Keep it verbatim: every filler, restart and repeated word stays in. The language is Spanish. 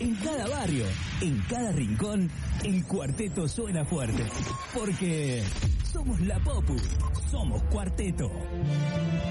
en cada barrio, en cada rincón, el cuarteto suena fuerte. Porque somos la Popu, somos Cuarteto.